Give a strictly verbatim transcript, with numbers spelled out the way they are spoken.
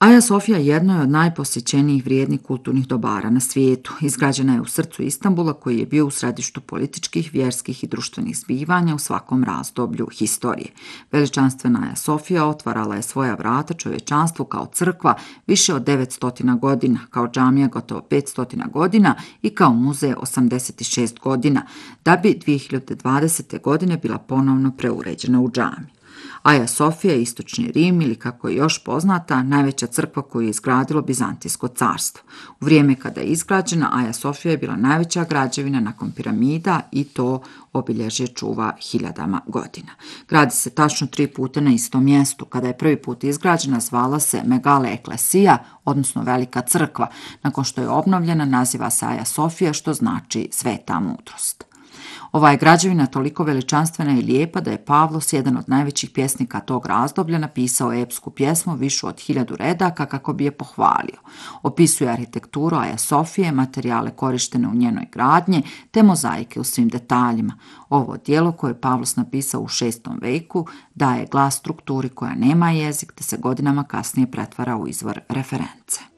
Aja Sofija jedno je od najposjećenijih vrijednih kulturnih dobara na svijetu. Izgrađena je u srcu Istanbula koji je bio u središtu političkih, vjerskih i društvenih zbivanja u svakom razdoblju historije. Veličanstvena Aja Sofija otvarala je svoja vrata čovječanstvu kao crkva više od devetsto godina, kao džamija gotovo petsto godina i kao muzej osamdeset šest godina, da bi dvije hiljade dvadesete. godine bila ponovno preuređena u džamiju. Aja Sofija je istočni Rim ili kako je još poznata najveća crkva koju je izgradilo Bizantijsko carstvo. U vrijeme kada je izgrađena, Aja Sofija je bila najveća građevina nakon piramida i to obilježje čuva hiljadama godina. Gradi se tačno tri puta na istom mjestu. Kada je prvi put izgrađena zvala se Megale Eklesija, odnosno Velika crkva. Nakon što je obnovljena naziva se Aja Sofija, što znači sveta mudrost. Ova je građevina toliko veličanstvena i lijepa da je Pavlos, jedan od najvećih pjesnika tog razdoblja, napisao epsku pjesmu višu od hiljadu redaka kako bi je pohvalio. Opisuje arhitekturu Aja Sofije, materijale korištene u njenoj gradnji, te mozaike u svim detaljima. Ovo djelo koje je Pavlos napisao u šestom veku daje glas strukturi koja nema jezik, te se godinama kasnije pretvara u izvor reference.